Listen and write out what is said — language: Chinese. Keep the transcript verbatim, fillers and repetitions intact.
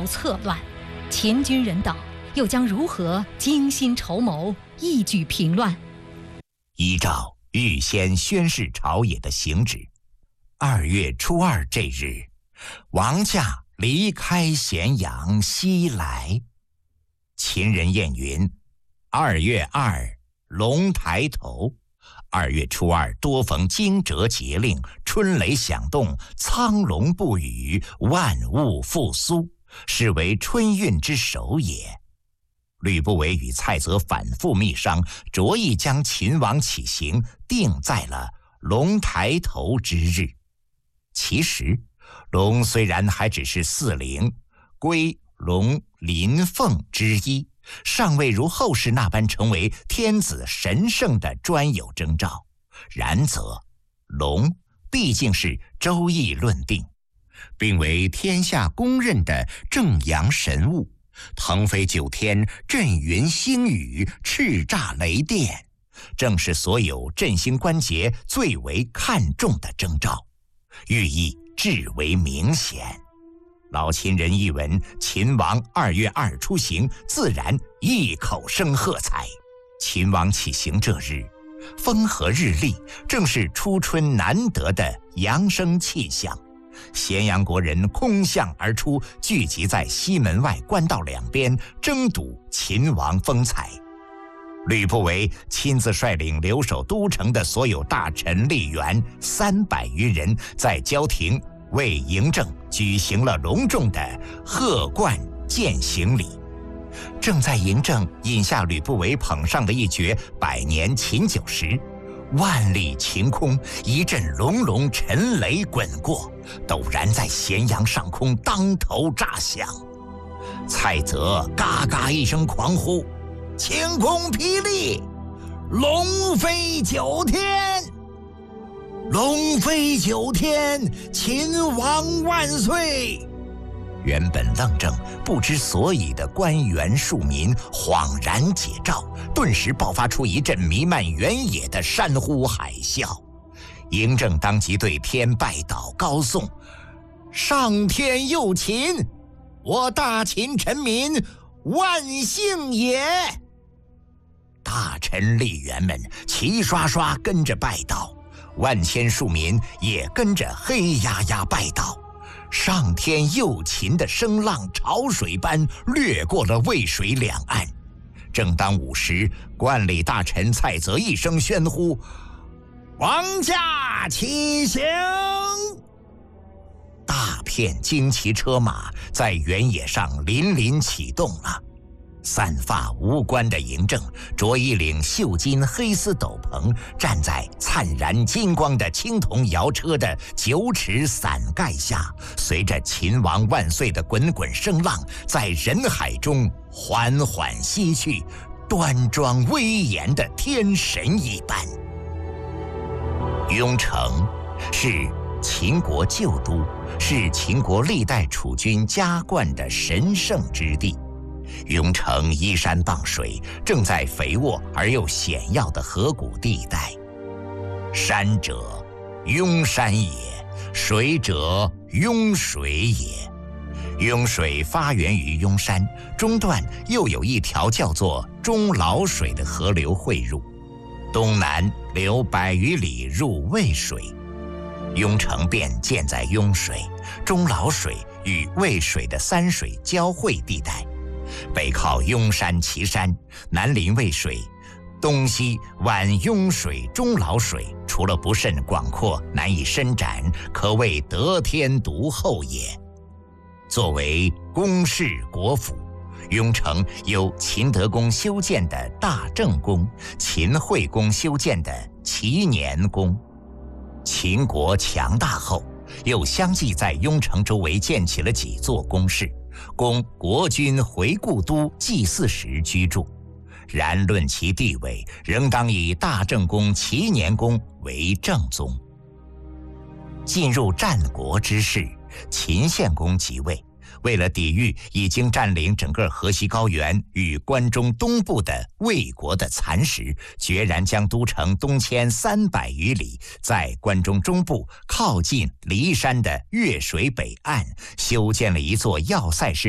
策乱，秦军人党又将如何精心筹谋，一举平乱？ 依照预先宣示朝野的行旨，二月初二这日，王驾离开咸阳西来。秦人谚云：二月二，龙抬头。二月初二多逢惊蛰节令，春雷响动，苍龙不语，万物复苏，是为春运之首也。吕不韦与蔡泽反复密商，着意将秦王起行定在了龙抬头之日。其实龙虽然还只是四灵龟龙麟凤之一，尚未如后世那般成为天子神圣的专有征兆，然则龙毕竟是周易论定，并为天下公认的正阳神物，腾飞九天，震云星雨，叱咤雷电，正是所有振兴关节最为看重的征兆，寓意至为明显。老秦人一闻秦王二月二出行，自然异口声喝彩。秦王起行这日，风和日丽，正是初春难得的阳生气象。咸阳国人空巷而出，聚集在西门外官道两边，争睹秦王风采。吕不韦亲自率领留守都城的所有大臣吏员三百余人，在郊亭为嬴政举行了隆重的贺冠饯行礼。正在嬴政饮下吕不韦捧上的一爵百年秦酒时，万里晴空，一阵隆隆沉雷滚过，陡然在咸阳上空当头炸响。蔡泽嘎嘎一声狂呼：晴空霹雳，龙飞九天！龙飞九天，秦王万岁！原本愣怔不知所以的官员庶民恍然解照，顿时爆发出一阵弥漫原野的山呼海啸。嬴政当即对天拜祷高颂：上天佑秦，我大秦臣民万幸也！大臣吏员们齐刷刷跟着拜祷，万千庶民也跟着黑压压拜祷。上天佑秦的声浪潮水般掠过了渭水两岸。正当午时，冠礼大臣蔡泽一声宣呼：王驾起行！大片旌旗车马在原野上林林启动了。散发无冠的嬴政着一领绣金黑丝斗篷，站在灿然金光的青铜摇车的九尺伞盖下，随着秦王万岁的滚滚声浪，在人海中缓缓西去，端庄威严的天神一般。雍城是秦国旧都，是秦国历代储君加冠的神圣之地。雍城依山傍水，正在肥沃而又险要的河谷地带。山者，雍山也；水者，雍水也。雍水发源于雍山，中段又有一条叫做中老水的河流汇入，东南流百余里入渭水。雍城便建在雍水、中老水与渭水的三水交汇地带。北靠雍山岐山，南临渭水，东西挽雍水、中老水，除了不甚广阔，难以伸展，可谓得天独厚也。作为宫室国府，雍城有秦德公修建的大正宫，秦惠公修建的齐年宫。秦国强大后，又相继在雍城周围建起了几座宫室，供国君回故都祭祀时居住。然论其地位，仍当以大正宫齐年宫为正宗。进入战国之世，秦献公即位，为了抵御已经占领整个河西高原与关中东部的魏国的蚕食，决然将都城东迁三百余里，在关中中部靠近骊山的越水北岸修建了一座要塞式